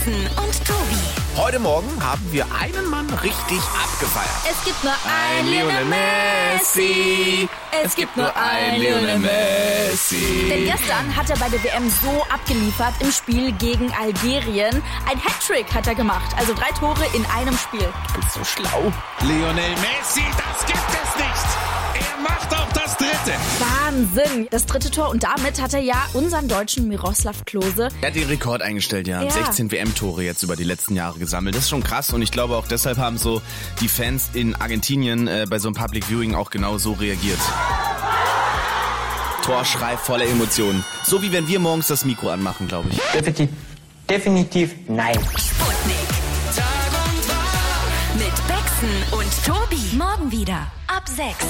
Becksen und Tobi. Heute Morgen haben wir einen Mann richtig abgefeiert. Es gibt nur ein Lionel Messi. Es gibt nur ein Lionel Messi. Denn gestern hat er bei der WM so abgeliefert im Spiel gegen Algerien. Ein Hattrick hat er gemacht, also 3 Tore in einem Spiel. Du bist so schlau. Lionel Messi, das gibt es nicht. Er macht auch das 3. Wahnsinn. Das 3. Tor und damit hat er ja unseren Deutschen Miroslav Klose. Er hat den Rekord eingestellt, ja. 16 WM-Tore jetzt über die letzten Jahre gesammelt. Das ist schon krass und ich glaube auch deshalb haben so die Fans in Argentinien bei so einem Public Viewing auch genau so reagiert. Torschrei voller Emotionen. So wie wenn wir morgens das Mikro anmachen, glaube ich. Definitiv nein. Sputnik. Tag und Tag mit Becksen und Tobi. Morgen wieder ab 6.